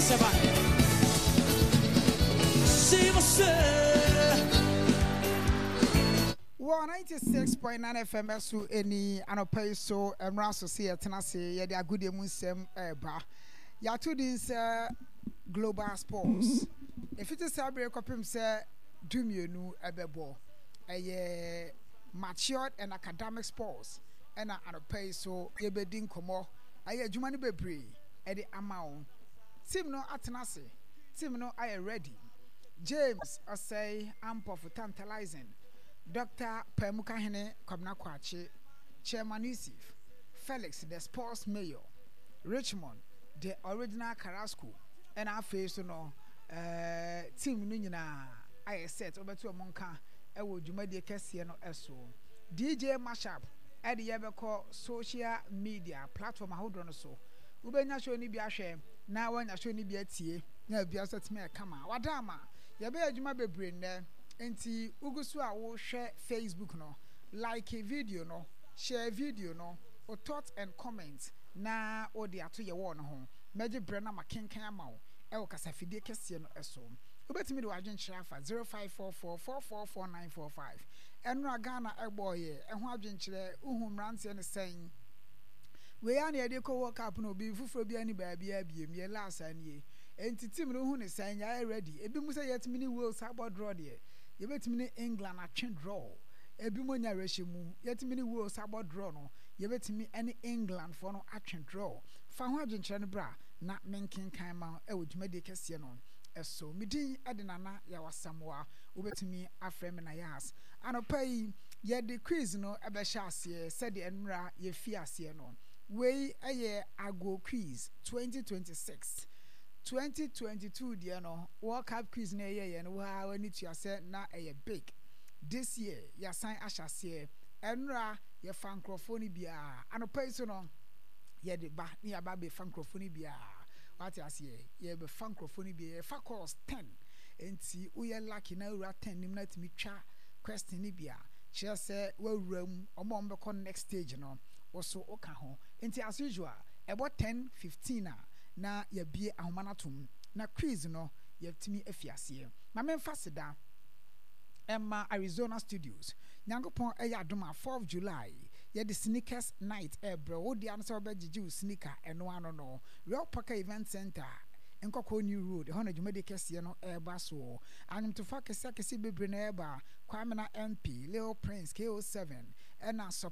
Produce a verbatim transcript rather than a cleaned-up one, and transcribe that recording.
Seba. See what's one ninety-six point nine F M S any anopai so emra so see tenase ye dia good emunsem eba ya to this uh, global sports if it is sabre kopim say dumienu ebebo eye matured and academic sports and anopai so ye bedin komo aye adwuma ne bebre e de amawo team no atenase team no are ready. James I say ample for tantalizing. Doctor Pemukahene Kwabnakwachi, Chairman Yusuf, Felix, the sports mayor, Richmond, the original Carrasco, and our face, you know, uh, team Nina, I said over to a monka, I would you make the Cassiano S O. D J Mashup, at the Yabako social media platform, hold on so. Ubena show ni biashe, now when I show ni biatie, now biasat me a kama, Wadama, Yabe Juma be brain there. Enti ugusu a wo share Facebook no like a video no share video no or thoughts and comments na o de ato ye wo no ho meje brena makenkan ama wo e wo kasafide kese no eso obetimi de wadwen kyerɛ afa zero five four four four four four nine four five enra Ghana egboye e ho adwen kyerɛ uhu mrante ne sen we ya na ye de ko work up no bi fufuro bi ani ba bia biem ye last anie enti team no hu ne sen ya ready ebi mu say yetimi ni will sabot draw de yebetimi ni England atwe draw ebi mo nya rehemu yetimi ni wo sabot draw no yebetimi any England for no atwe draw fa ho adwenkyere no bra na menkenkan ma e wodwumade kese no eso midin adenana ya wasamwa obetimi afrem na yas anopai ye the quiz no ebe hya ase said the enra ye fi ase no we eye ago quiz twenty twenty-six twenty twenty-two dear no World Cup quiz na ye no wa wani to say na e big this year ya sign ashase enra ye fan microphone bia anopai so no ye de ba ni aba be fan microphone bia what ya say ye be fan microphone bia ye fa course ten enti wo ye lucky na ura ten nim na timi twa question ni bia che say wa wuram omo mbe ko next stage no wo so oka ho enti as usual about ten fifteen a na ya bie ahomanatum na quiz no yetimi afiase ma memfa seda Emma Arizona Studios nyankopon eya adoma fourth of July ye the sneakers night ebro wo dia no so begigi sneaker eno ano no Real Parker Event Center Nkoko New Road hono djumade kese no eba so anyum to fa kese kese bebre na eba Kwamena M P Leo Prince K O seven ena